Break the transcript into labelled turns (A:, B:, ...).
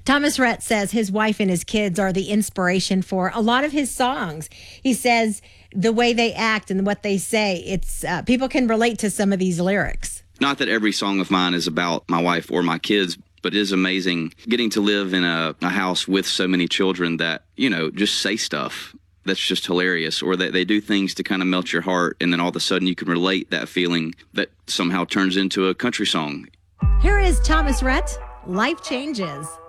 A: Thomas Rhett says his wife and his kids are the inspiration for a lot of his songs. He says the way they act and what they say, it's people can relate to some of these lyrics.
B: Not that every song of mine is about my wife or my kids, but it is amazing getting to live in a house with so many children that, just say stuff that's just hilarious, or that they do things to kind of melt your heart, and then all of a sudden you can relate that feeling that somehow turns into a country song.
A: Here is Thomas Rhett, Life Changes.